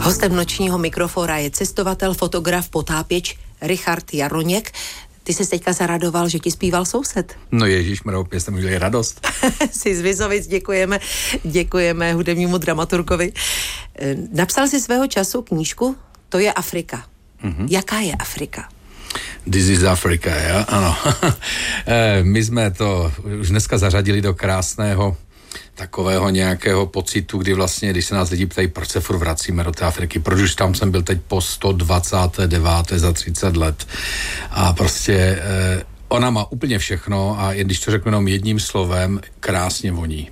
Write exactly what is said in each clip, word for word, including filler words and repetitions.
Hostem nočního mikrofóra je cestovatel, fotograf, potápěč Richard Jaroněk. Ty jsi teďka zaradoval, že ti zpíval soused. No ježišmarja, opět jste mi udělali radost. Jsi z Vizovic, děkujeme, děkujeme hudebnímu dramaturgovi. Napsal si svého času knížku To je Afrika. Mm-hmm. Jaká je Afrika? This is Africa, ja? Ano. My jsme to už dneska zařadili do krásného takového nějakého pocitu, kdy vlastně, když se nás lidi ptají, proč se furt vracíme do té Afriky, proč už tam jsem byl teď po sto dvacet devět za třicet let. A prostě eh, ona má úplně všechno a když to řeknu jenom jedním slovem, krásně voní.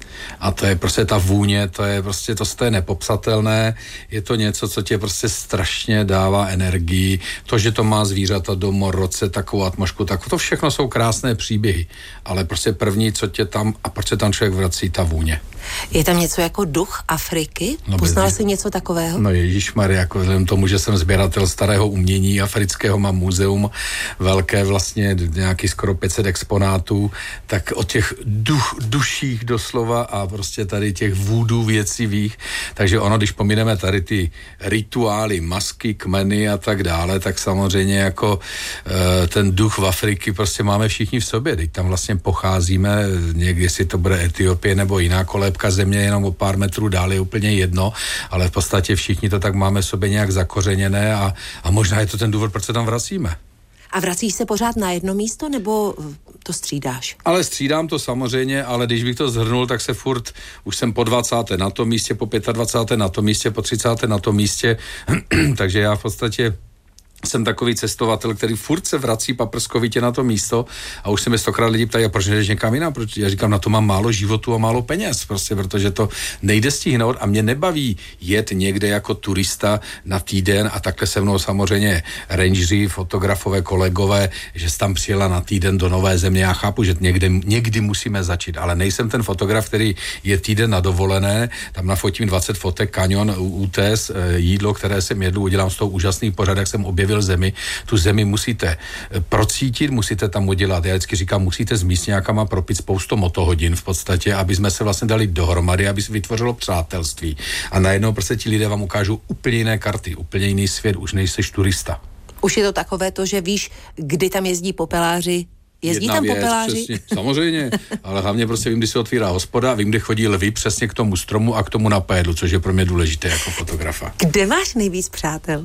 A to je prostě ta vůně, to je prostě, to, to je nepopsatelné, je to něco, co tě prostě strašně dává energii, to, že to má zvířata doma, roce, takovou atmosféru, tak to všechno jsou krásné příběhy, ale prostě první, co tě tam, a proč se tam člověk vrací, ta vůně. Je tam něco jako duch Afriky? No, poznal jsi něco takového? No ježišmarja, jako vzhledem tomu, že jsem sběratel starého umění afrického, mám muzeum velké, vlastně nějaký skoro pět set exponátů, tak o těch duch, duších doslova a prostě tady těch vůdů věcivých, takže ono, když pomineme tady ty rituály, masky, kmeny a tak dále, tak samozřejmě jako e, ten duch v Afriky prostě máme všichni v sobě, teď tam vlastně pocházíme, někdy si to bude Etiopie nebo jiná kolébka země, jenom o pár metrů dál je úplně jedno, ale v podstatě všichni to tak máme v sobě nějak zakořeněné a, a možná je to ten důvod, proč se tam vracíme. A vracíš se pořád na jedno místo, nebo to střídáš? Ale střídám to samozřejmě, ale když bych to zhrnul, tak se furt, už jsem po dvacáté na tom místě, po dvacáté páté na tom místě, po třicáté na tom místě, takže já v podstatě jsem takový cestovatel, který furt se vrací paprskovitě na to místo a už se mi stokrát lidi ptají, a proč nejdeš někam jinam? Proč? Já říkám, na to mám málo životu a málo peněz, prostě, protože to nejde stihnout a mě nebaví jet někde jako turista na týden a takhle se mnou samozřejmě rangeři, fotografové, kolegové, že jsi tam přijela na týden do nové země. Já chápu, že někde, někdy musíme začít, ale nejsem ten fotograf, který je týden na dovolené, tam nafotím dvacet fotek, kanion, útes, jídlo, které jsem jedl, udělám z toho úžasný pořad, jak jsem objevil zemi. Tu zemi musíte procítit, musíte tam udělat. Já vždycky říkám, musíte s místňákama propít spoustu motohodin v podstatě, aby jsme se vlastně dali dohromady, aby se vytvořilo přátelství. A najednou prostě ti lidé vám ukážou úplně jiné karty, úplně jiný svět, už nejseš turista. Už je to takové to, že víš, kdy tam jezdí popeláři. Jezdí Jedna tam věc, popeláři? Přesně, samozřejmě, ale hlavně prostě vím, kdy se otvírá hospoda, vím, kde chodí lvy přesně k tomu stromu a k tomu napédlu, což je pro mě důležité jako fotografa. Kde máš nejvíc přátel?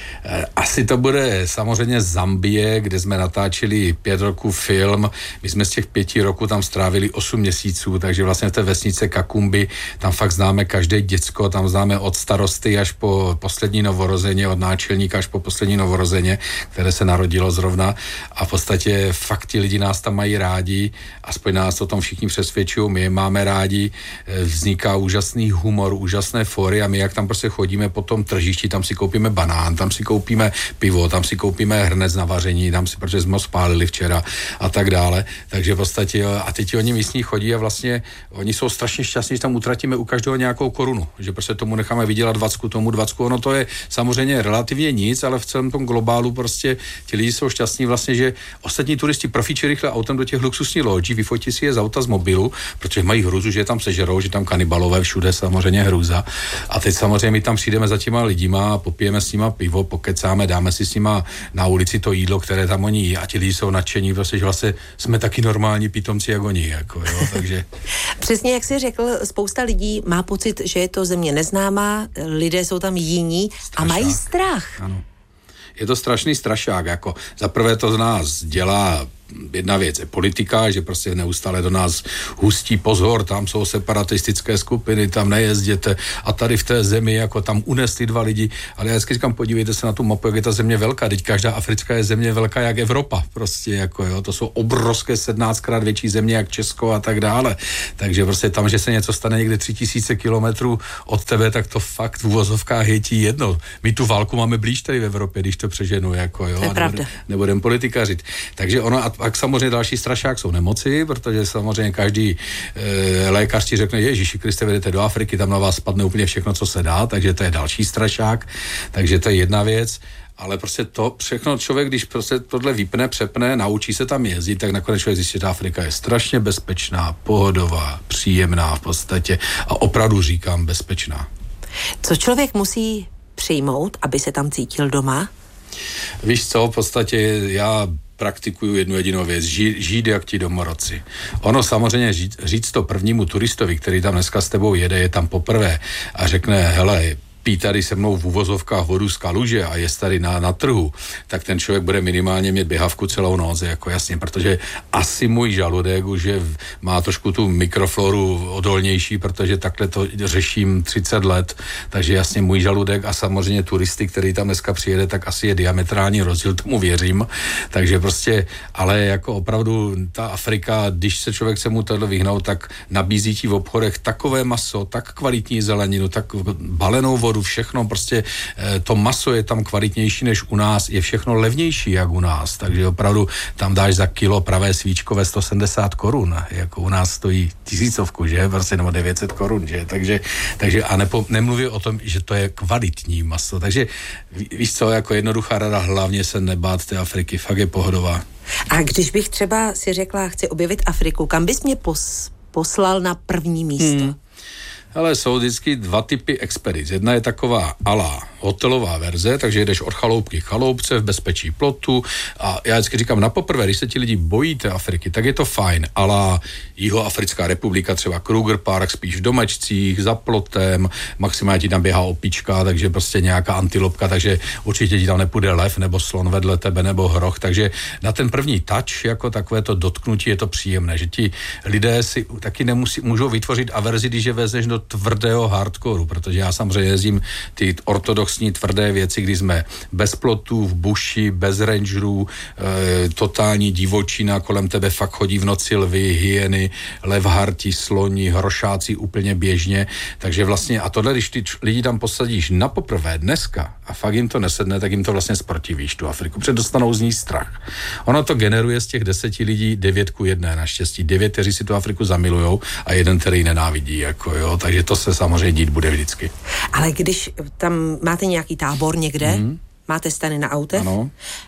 Asi to bude samozřejmě Zambie, kde jsme natáčeli pět roků film. My jsme z těch pěti roků tam strávili osm měsíců, takže vlastně v té vesnice Kakumbi, tam fakt známe každé děcko, tam známe od starosty až po poslední novorozeně, od náčelníka až po poslední novorozeně, které se narodilo zrovna a v podstatě fakt ti lidi nás tam mají rádi, aspoň nás o tom všichni přesvědčují, my je máme rádi, vzniká úžasný humor, úžasné fóry a my jak tam prostě chodíme po tom tržišti, tam si koupíme banán, tam si koupíme pivo, tam si koupíme hrnec na vaření, tam si, protože jsme ho spálili včera a tak dále, takže v podstatě a teď oni místní chodí a vlastně oni jsou strašně šťastní, že tam utratíme u každého nějakou korunu, že prostě tomu necháme vydělat dvacku, tomu dvacku, ono to je samozřejmě relativně nic, ale v celém tom globálu prostě ti lidi jsou šťastní vlastně, že ostatní turisti profíčí rychle autem do těch luxusních lodží, vyfotí si je z auta z mobilu, protože mají hruzu, že je tam sežerou, že tam kanibalové všude, samozřejmě hruza. A teď samozřejmě my tam přijdeme za těma lidima, popijeme s nima pivo, pokecáme, dáme si s nima na ulici to jídlo, které tam oni jí a ti lidi jsou nadšení, prostě, že vlastně jsme taky normální pitomci, jak oni, jako, jo, takže. Přesně jak jsi řekl, spousta lidí má pocit, že je to země neznámá, lidé jsou tam jiní Strašák. A mají strach. Ano. Je to strašný strašák, jako zaprvé to z nás dělá jedna věc je politika, že prostě neustále do nás hustí pozor, tam jsou separatistické skupiny, tam nejezděte a tady v té zemi, jako tam unesli dva lidi, ale já vždycky říkám, podívejte se na tu mapu, jak je ta země velká, teď každá africká je země velká jak Evropa, prostě jako jo, to jsou obrovské sedmnáctkrát větší země jak Česko a tak dále, takže prostě tam, že se něco stane někde tři tisíce kilometrů od tebe, tak to fakt v uvozovkách je ti jedno. My tu válku máme blíž tady v Evropě, když to přeženu, jako jo, to nebudem, nebudem politikařit. Takže ono, a pak samozřejmě další strašák jsou nemoci, protože samozřejmě každý e, lékař ti řekne, Ježíši Kriste, vedete do Afriky, tam na vás spadne úplně všechno, co se dá, takže to je další strašák, takže to je jedna věc. Ale prostě to všechno člověk, když prostě tohle vypne, přepne, naučí se tam jezdit, tak nakonec člověk zjistí, že ta Afrika je strašně bezpečná, pohodová, příjemná v podstatě a opravdu říkám bezpečná. Co člověk musí přijmout, aby se tam cítil doma? Víš co, v podstatě já praktikuju jednu jedinou věc, žít, žít jak ti domorodci. Ono samozřejmě říct, říct to prvnímu turistovi, který tam dneska s tebou jede, je tam poprvé a řekne, hele, pí tady se mnou v uvozovkách vodu z kaluže a je tady na, na trhu, tak ten člověk bude minimálně mít běhavku celou noc, jako jasně, protože asi můj žaludek už je, má trošku tu mikrofloru odolnější, protože takhle to řeším třicet let, takže jasně můj žaludek a samozřejmě turisty, který tam dneska přijede, tak asi je diametrální rozdíl, tomu věřím, takže prostě, ale jako opravdu ta Afrika, když se člověk se mu tohle vyhnout, tak nabízí ti v obchodech takové maso, tak kvalitní zeleninu, tak balenou vodu, všechno, prostě to maso je tam kvalitnější než u nás, je všechno levnější jak u nás, takže opravdu tam dáš za kilo pravé svíčkové sto sedmdesát korun, jako u nás stojí tisícovku, že, prostě nebo devět set korun, že, takže, takže a nepo, nemluví o tom, že to je kvalitní maso, takže víš co, jako jednoduchá rada, hlavně se nebát té Afriky, fakt je pohodová. A když bych třeba si řekla, chci objevit Afriku, kam bys mě pos, poslal na první místo? Hmm. Ale jsou vždycky dva typy expedic. Jedna je taková ala hotelová verze, takže jedeš od chaloupky k chaloupce v bezpečí plotu a já vždycky říkám, na poprvé, když se ti lidi bojí té Afriky, tak je to fajn. Ala Jihoafrická republika, třeba Kruger Park, spíš v domečcích, za plotem, maximálně ti tam běhá opička, takže prostě nějaká antilopka, takže určitě ti tam nepůjde lev nebo slon vedle tebe nebo hroch, takže na ten první touch, jako takové to dotknutí, je to příjemné, že ti lidé si taky nemusí, můžou vytvořit averzi, když je vezeš do tvrdého hardcoreu, protože já samozřejmě jezdím ty ortodoxní tvrdé věci, kdy jsme bez plotů, v buši, bez rangerů, e, totální divočina, kolem tebe fakt chodí v noci lvy, hyeny, levharti, sloni, hrošáci úplně běžně, takže vlastně a tohle, když ty lidi tam posadíš na poprvé dneska a fakt jim to nesedne, tak jim to vlastně zprotivíš tu Afriku, protože dostanou z ní strach. Ono to generuje z těch deseti lidí devět ku jedné naštěstí, devět, kteří si tu Afriku zamilujou a jeden, který nenávidí, jako jo, takže to se samozřejmě dít bude vždycky. Ale když tam máte nějaký tábor někde, mm. máte stany na autech, ano.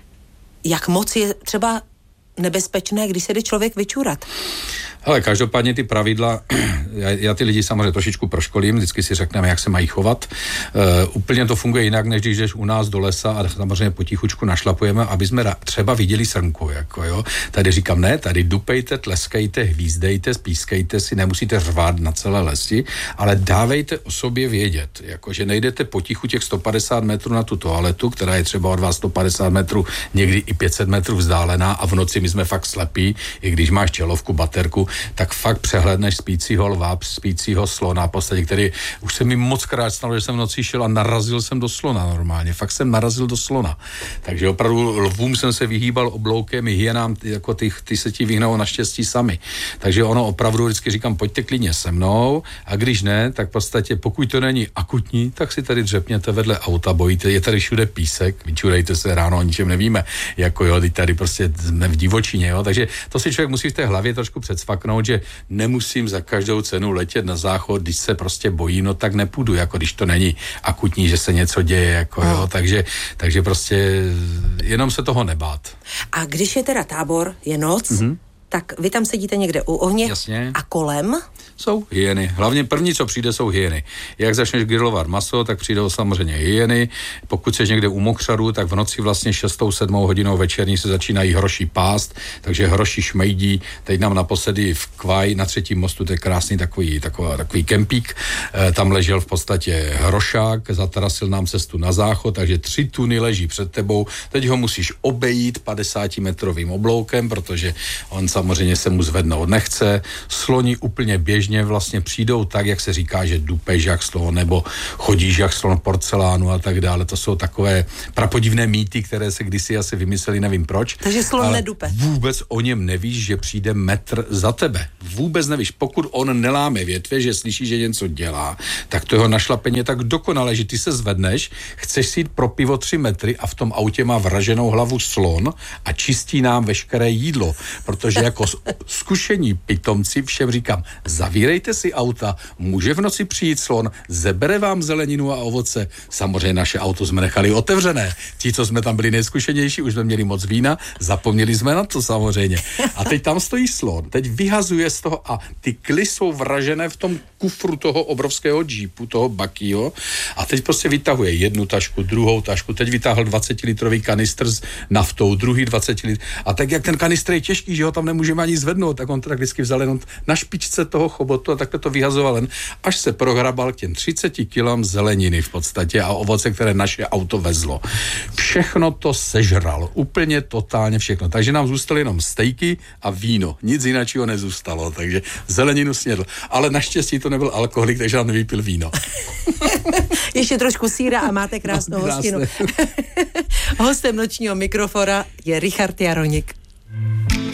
Jak moc je třeba nebezpečné, když se jde člověk vyčurat? Hele, každopádně ty pravidla, já, já ty lidi samozřejmě trošičku proškolím, vždycky si řekneme, jak se mají chovat. E, úplně to funguje jinak, než když jdeš u nás do lesa a samozřejmě potichučku našlapujeme, aby jsme třeba viděli srnku, jako jo. Tady říkám, ne, tady dupejte, tleskejte, hvízdejte, spískejte si, nemusíte řvát na celé lesy, ale dávejte o sobě vědět, jako že nejdete potichu těch sto padesát metrů na tu toaletu, která je třeba od vás sto padesát metrů, někdy i pět set metrů vzdálená a v noci my jsme fakt slepí, i když máš čelovku, baterku, tak fakt přehledneš spícího lva, spícího slona, v podstatě, který už se mi moc krát stalo, že jsem v noci šel a narazil jsem do slona normálně. Fakt jsem narazil do slona. Takže opravdu lvům jsem se vyhýbal obloukem, hyenám, jako ty, ty se ti vyhnou naštěstí sami. Takže ono opravdu vždycky říkám, pojďte klidně se mnou a když ne, tak v podstatě pokud to není akutní, tak si tady dřepněte vedle auta, bojíte, je tady všude písek, vyčurejte se ráno, o ničem nevíme, jako jo, tady prostě jsme v divočině, jo, takže to si člověk musí v té hlavě trošku předsvaknout, že nemusím za každou cenu letět na záchod, když se prostě bojím, no tak nepůjdu, jako když to není akutní, že se něco děje, jako jo, oh. takže, takže prostě jenom se toho nebát. A když je teda tábor, je noc, mm-hmm. tak vy tam sedíte někde u ohně. Jasně. A kolem? Jsou hyeny. Hlavně první, co přijde, jsou hyeny. Jak začneš grilovat maso, tak přijdou samozřejmě hyeny. Pokud seš někde u mokřadu, tak v noci vlastně šestou, sedmou hodinou večerní se začínají hroši pást, takže hroši šmejdí. Teď nám naposledy v Kvaj na třetím mostu, to je krásný takový, taková, takový kempík. E, tam ležel v podstatě hrošák, zatarasil nám cestu na záchod, takže tři tuny leží před tebou. Teď ho musíš obejít padesátimetrovým obloukem, protože on samozřejmě se mu zvednout nechce. Sloni úplně běžně vlastně přijdou tak, jak se říká, že dupeš jak slon, nebo chodíš jak slon porcelánu a tak dále. To jsou takové prapodivné mýty, které se kdysi asi vymysleli, nevím proč. Takže slon nedupe. Vůbec o něm nevíš, že přijde metr za tebe. Vůbec nevíš. Pokud on neláme větve, že slyší, že něco dělá, tak to jeho našlapení je tak dokonale, že ty se zvedneš, chceš si jít pro pivo tři metry a v tom autě má vraženou hlavu slon a čistí nám veškeré jídlo, protože jako zkušení pitomci všem říkám, zavírejte si auta, může v noci přijít slon, zebere vám zeleninu a ovoce. Samozřejmě naše auto jsme nechali otevřené. Ti, co jsme tam byli nejzkušenější, už jsme měli moc vína, zapomněli jsme na to samozřejmě. A teď tam stojí slon, teď vyhazuje z toho a ty kly jsou vražené v tom kufru toho obrovského džípu, toho Bakího a teď prostě vytahuje jednu tašku, druhou tašku, teď vytáhl dvacetilitrový kanistr s naftou, druhý dvacet litr. A tak jak ten kanistr je těžký, že ho tam nemůžeme ani zvednout, tak on to tak vždycky vzal jenom na špičce toho chobotu a takhle to vyhazoval len, až se prohrabal k těm třiceti kilám zeleniny v podstatě a ovoce, které naše auto vezlo. Všechno to sežral, úplně totálně všechno. Takže nám zůstaly jenom stejky a víno. Nic jiného nezůstalo, takže zeleninu snědl. Ale naštěstí to nebyl alkoholik, takže nám nevypil víno. Ještě trošku síra a máte krásnou hostinu. Hostem nočního mikrofona je Richard Jaroník.